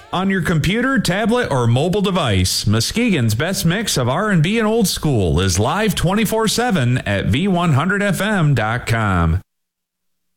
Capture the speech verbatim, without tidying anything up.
On your computer, tablet, or mobile device, Muskegon's best mix of R and B and old school is live twenty-four seven at V one hundred F M dot com.